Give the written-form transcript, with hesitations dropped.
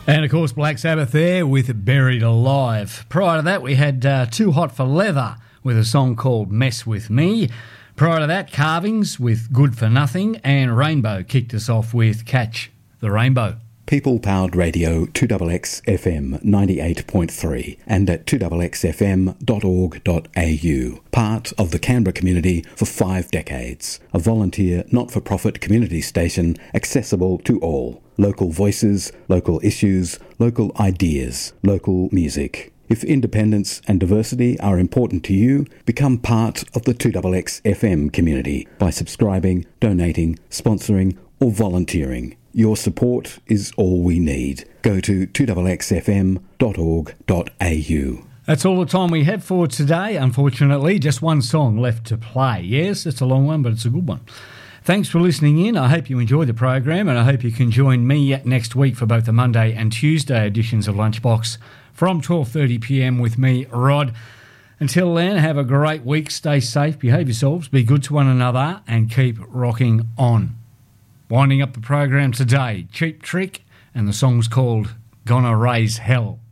And of course, Black Sabbath there with Buried Alive. Prior to that, we had Too Hot for Leather with a song called Mess With Me. Prior to that, Carvings with Good For Nothing, and Rainbow kicked us off with Catch the Rainbow. People-powered radio 2XX FM 98.3 and at 2XXFM.org.au. Part of the Canberra community for 5 decades. A volunteer, not-for-profit community station accessible to all. Local voices, local issues, local ideas, local music. If independence and diversity are important to you, become part of the 2XX FM community by subscribing, donating, sponsoring or volunteering. Your support is all we need. Go to 2XXFM.org.au. That's all the time we have for today. Unfortunately, just one song left to play. Yes, it's a long one, but it's a good one. Thanks for listening in. I hope you enjoyed the program, and I hope you can join me next week for both the Monday and Tuesday editions of Lunchbox from 12:30pm with me, Rod. Until then, have a great week. Stay safe, behave yourselves, be good to one another, and keep rocking on. Winding up the program today, Cheap Trick, and the song's called Gonna Raise Hell.